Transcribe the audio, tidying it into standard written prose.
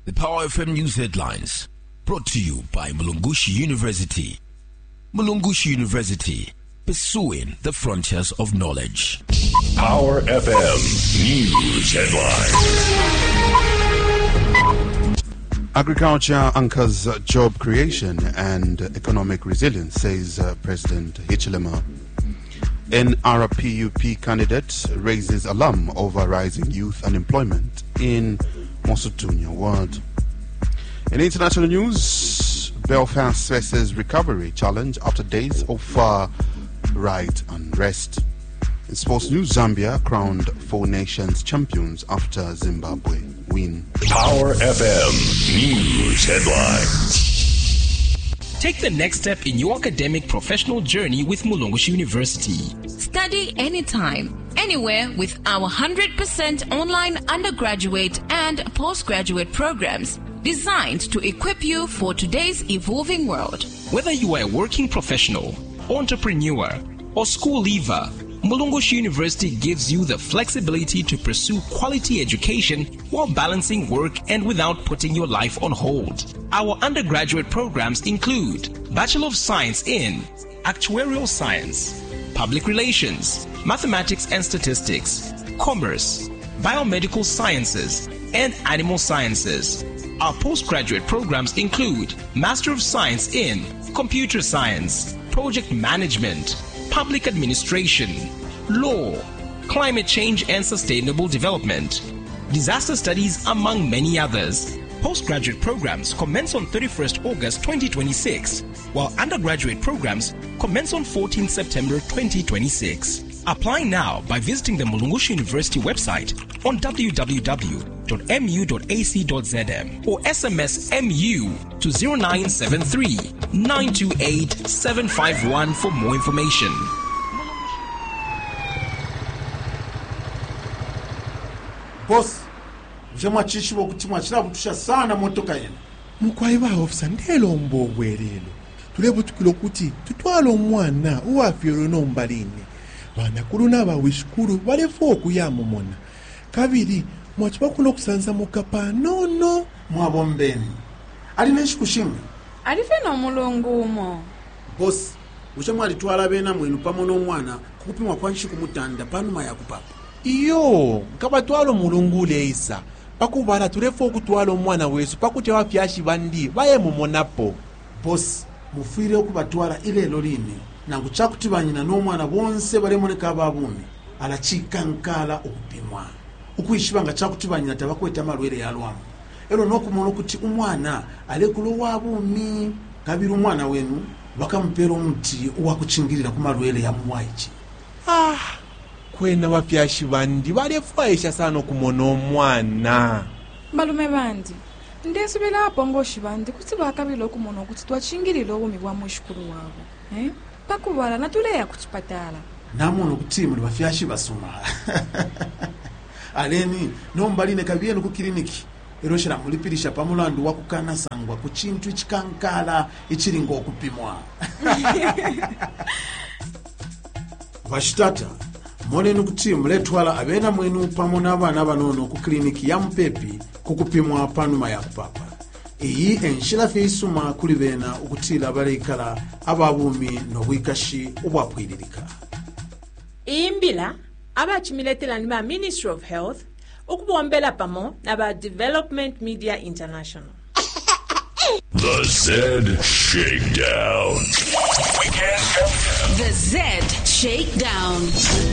The Power FM News headlines, brought to you by Mulungushi University. Mulungushi University, pursuing the frontiers of knowledge. Power FM News headlines. Agriculture anchors job creation and economic resilience, says President Hichilema. NRPUP candidate raises alarm over rising youth unemployment in Mosutunya ward. In international news, Belfast faces recovery challenge after days of far-right unrest. In sports news, Zambia crowned 4 nations champions after Zimbabwe win. Power FM News headlines. Take the next step in your academic professional journey with Mulungushi University. Study anytime, anywhere with our 100% online undergraduate and postgraduate programs designed to equip you for today's evolving world. Whether you are a working professional, entrepreneur, or school leaver, Mulungushi University gives you the flexibility to pursue quality education while balancing work and without putting your life on hold. Our undergraduate programs include Bachelor of Science in Actuarial Science, Public Relations, Mathematics and Statistics, Commerce, Biomedical Sciences, and Animal Sciences. Our postgraduate programs include Master of Science in Computer Science, Project Management, Public Administration, Law, Climate Change and Sustainable Development, Disaster Studies, among many others. Postgraduate programs commence on 31st August 2026, while undergraduate programs commence on 14 September 2026. Apply now by visiting the Mulungushi University website on www.mu.ac.zm or SMS MU to 0973 928 751 for more information. Boss, mjama chishi wokuti mwachira butusha sana motoka yenu. Mukwaiba ofisa ndelo mbogwerelo. Tulebu tukilokuti tutwala omwana uwafyoro nombalini. Banakulu n'abawishukuru balefo okuyamumona. Kabiri mwachiba kuno kusanza mukapa nono Mwabombeni. Alina eshikushimwe. Alife no mulungu umo. Boss, mjama alitwala bena mwenu pamo n'omwana kukupimwa kwanshi kumutanda panuma ya kupapa. Iyo kabatwalo mulungu leisa. Pakubala tulefo okutwala omwana wesu pakuti wafyashi bandi baye mumonapo. Boss, mufire okubatwala ilelo lini. Nangu chakutibanyina n'omwana bonse balemoleka ababuni alachikankala okupimwa ukuyishibanga chakutibanyina tabakweta malwere yalwamu ero nokumona kuti umwana alekulo wabumi kabiri umwana wenu bakampera omuti owakuchingirira ku malwere ya muwaiki. Kwena wafyashi bandi balefwaisha sana okumona omwana. Balume bandi ndesubira apo ngoshibandi kuti bakabilo okumona kuti twachingirira obumi bwa mushukuru wabo. Pakubala natuleya kuchipatala. Namono kuti muri bafyashi basuma. Aleni nombaline kabiye ku kliniki. Eroshira mulipirisha pamulandu wakukana sangwa ku chintu chikankala ichiringo okupimwa. Bashitata monenu kuti muletwala abena mwenu pamona abana banono ku kliniki ya Mpepi kukupimwa panuma ya kupapa. Iyi enshira feisuma kuli bena ukutila balekala ababumi nobwikashi obwapwiririka. Imbila abachimiletela ni ba Ministry of Health ukubombela pamo na ba Development Media International. The Z Shakedown. The Z Shakedown.